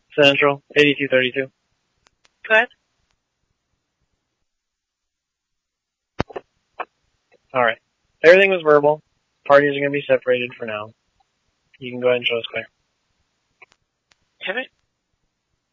Central, 8232. Go ahead. Alright. Everything was verbal. Parties are going to be separated for now. You can go ahead and show us clear. Have it?